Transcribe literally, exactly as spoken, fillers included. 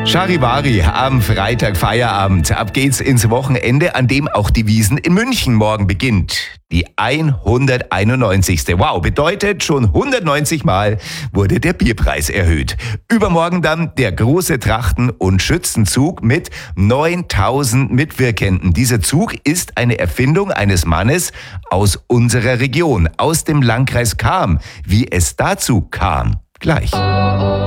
Charivari am Freitag Feierabend. Ab geht's ins Wochenende, an dem auch die Wiesn in München morgen beginnt. Die hunderteinundneunzigste. Wow, bedeutet, schon hundertneunzig Mal wurde der Bierpreis erhöht. Übermorgen dann der große Trachten- und Schützenzug mit neuntausend Mitwirkenden. Dieser Zug ist eine Erfindung eines Mannes aus unserer Region, aus dem Landkreis Cham. Wie es dazu kam, gleich.